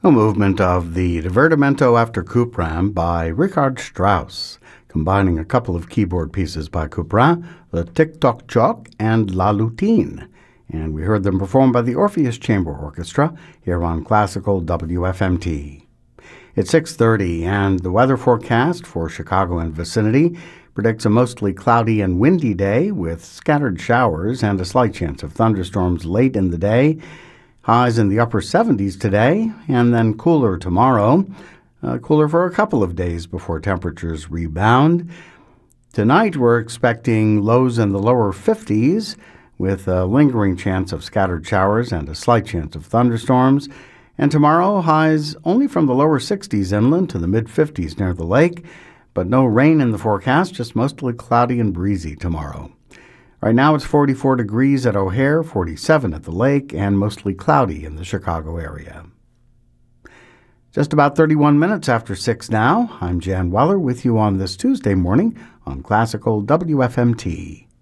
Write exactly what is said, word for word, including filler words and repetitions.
A movement of the Divertimento after Couperin by Richard Strauss, combining a couple of keyboard pieces by Couperin, the Tick-Tock-Chock and La Lutine. And we heard them performed by the Orpheus Chamber Orchestra here on Classical W F M T. It's six thirty, and the weather forecast for Chicago and vicinity predicts a mostly cloudy and windy day with scattered showers and a slight chance of thunderstorms late in the day. Highs in the upper seventies today, and then cooler tomorrow. Uh, cooler for a couple of days before temperatures rebound. Tonight we're expecting lows in the lower fifties with a lingering chance of scattered showers and a slight chance of thunderstorms. And tomorrow, highs only from the lower sixties inland to the mid-fifties near the lake, but no rain in the forecast, just mostly cloudy and breezy tomorrow. Right now it's forty-four degrees at O'Hare, forty-seven at the lake, and mostly cloudy in the Chicago area. Just about thirty-one minutes after six now, I'm Jan Weller with you on this Tuesday morning on Classical W F M T.